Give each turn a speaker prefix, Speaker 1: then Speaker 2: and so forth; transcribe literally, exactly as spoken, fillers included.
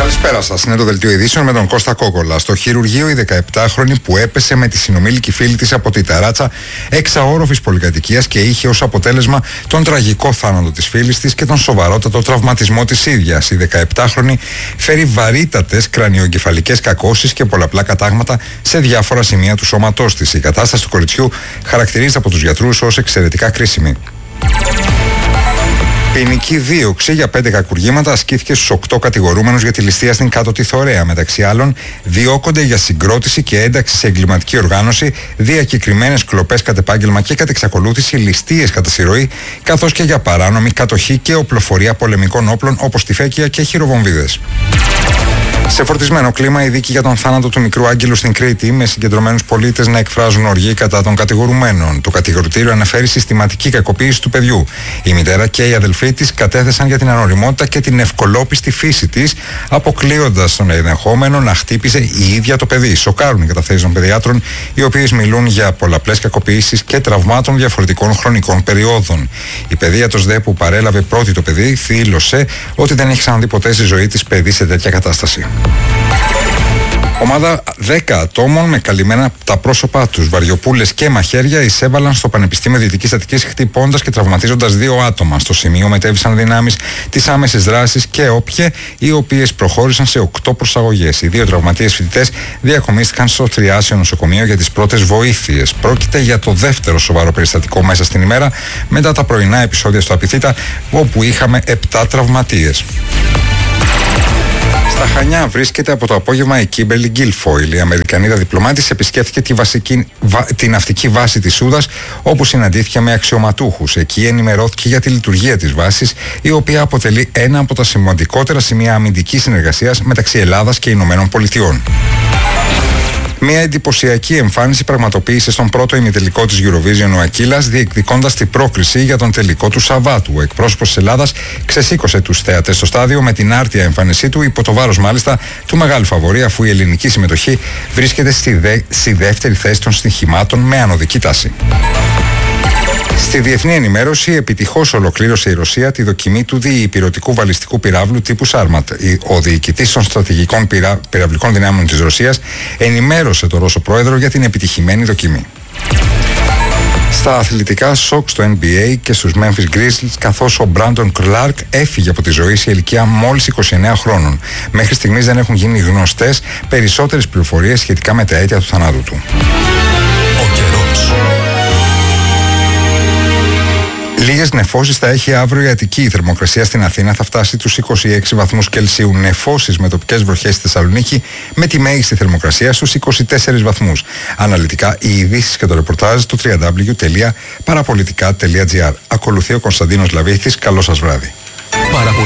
Speaker 1: Καλησπέρα σας. Είναι το δελτίο ειδήσεων με τον Κώστα Κόκολα. Στο χειρουργείο η δεκαεπτάχρονη που έπεσε με τη συνομήλικη φίλη της από τη ταράτσα εξαόροφης πολυκατοικίας και είχε ως αποτέλεσμα τον τραγικό θάνατο της φίλης της και τον σοβαρότατο τραυματισμό της ίδιας. Η δεκαεπτάχρονη φέρει βαρύτατες κρανιοεγκεφαλικές κακώσεις και πολλαπλά κατάγματα σε διάφορα σημεία του σώματός της. Η κατάσταση του κοριτσιού χαρακτηρίζεται από τους γιατρούς ως εξαιρετικά κρίσιμη. Ποινική δίωξη για πέντε κακουργήματα ασκήθηκε στους οκτώ κατηγορούμενους για τη ληστεία στην Κάτωτη Θωρέα. Μεταξύ άλλων, διώκονται για συγκρότηση και ένταξη σε εγκληματική οργάνωση, διακεκριμένες κλοπές κατ' επάγγελμα και κατ' εξακολούθηση, ληστείες κατά συρροή, καθώς και για παράνομη κατοχή και οπλοφορία πολεμικών όπλων όπως τυφέκια και χειροβομβίδες. Σε φορτισμένο κλίμα, η δίκη για τον θάνατο του μικρού Άγγελου στην Κρήτη, με συγκεντρωμένους πολίτες να εκφράζουν οργή κατά των κατηγορουμένων. Το κατηγορητήριο αναφέρει συστηματική κακοποίηση του παιδιού. Η μητέρα και η αδελφή της κατέθεσαν για την ανοριμότητα και την ευκολόπιστη φύση της, αποκλείοντας τον ενδεχόμενο να χτύπησε η ίδια το παιδί. Σοκάρουν οι καταθέσεις των παιδιάτρων, οι οποίες μιλούν για πολλαπλές κακοποιήσεις και τραυμάτων διαφορετικών χρονικών περιόδων. Η παιδίατρος δε που παρέλαβε πρώτη το παιδί θύλωσε ότι δεν έχει ξαναδεί ποτέ στη ζωή της παιδί σε τέτοια κατάσταση. Ομάδα δέκα ατόμων με καλυμμένα τα πρόσωπά τους, βαριοπούλες και μαχαίρια, εισέβαλαν στο Πανεπιστήμιο Δυτικής Αττικής χτυπώντας και τραυματίζοντας δύο άτομα. Στο σημείο μετέβησαν δυνάμεις της άμεσης δράσης και όπιε, οι οποίες προχώρησαν σε οκτώ προσαγωγές. Οι δύο τραυματίες φοιτητές διακομίστηκαν στο Τριάσιο νοσοκομείο για τις πρώτες βοήθειες. Πρόκειται για το δεύτερο σοβαρό περιστατικό μέσα στην ημέρα, μετά τα πρωινά επεισόδια στο Απιθύτα, όπου είχαμε επτά τραυματίες. Στα Χανιά βρίσκεται από το απόγευμα η Κίμπερλι Γκίλφοιλ. Η Αμερικανίδα διπλωμάτης επισκέφθηκε τη, βασική, βα, τη ναυτική βάση της Σούδας, όπου συναντήθηκε με αξιωματούχους. Εκεί ενημερώθηκε για τη λειτουργία της βάσης, η οποία αποτελεί ένα από τα σημαντικότερα σημεία αμυντικής συνεργασίας μεταξύ Ελλάδας και Ηνωμένων Πολιτειών. Μια εντυπωσιακή εμφάνιση πραγματοποίησε στον πρώτο ημιτελικό της Eurovision ο Ακύλας, διεκδικώντας την πρόκριση για τον τελικό του Σαββάτου. Ο εκπρόσωπος της Ελλάδας ξεσήκωσε τους θεατές στο στάδιο με την άρτια εμφάνισή του, υπό το βάρος μάλιστα του μεγάλου φαβορί, αφού η ελληνική συμμετοχή βρίσκεται στη, δε, στη δεύτερη θέση των στοιχημάτων με ανωδική τάση. Στη διεθνή ενημέρωση, επιτυχώς ολοκλήρωσε η Ρωσία τη δοκιμή του διυπηρωτικού βαλιστικού πυράβλου τύπου Σάρματ. Ο διοικητής των στρατηγικών πυρα... πυραυλικών δυνάμεων της Ρωσίας ενημέρωσε τον Ρώσο πρόεδρο για την επιτυχημένη δοκιμή. Στα αθλητικά, σοκ στο N B A και στους Memphis Grizzlies, καθώς ο Μπράντον Κλάρκ έφυγε από τη ζωή σε ηλικία μόλις είκοσι εννέα χρόνων. Μέχρι στιγμής δεν έχουν γίνει γνωστές περισσότερες πληροφορίες σχετικά με τα αίτια του θανάτου του. Ο καιρός. Λίγες νεφώσεις θα έχει αύριο η Αττική. Η θερμοκρασία στην Αθήνα θα φτάσει τους είκοσι έξι βαθμούς Κελσίου. Νεφώσεις με τοπικές βροχές στη Θεσσαλονίκη, με τη μέγιστη θερμοκρασία στους είκοσι τέσσερις βαθμούς. Αναλυτικά οι ειδήσεις και το ρεπορτάζ στο double-u double-u double-u τελεία παραπολιτικά τελεία gr. Ακολουθεί ο Κωνσταντίνος Λαβίχτης. Καλό σας βράδυ.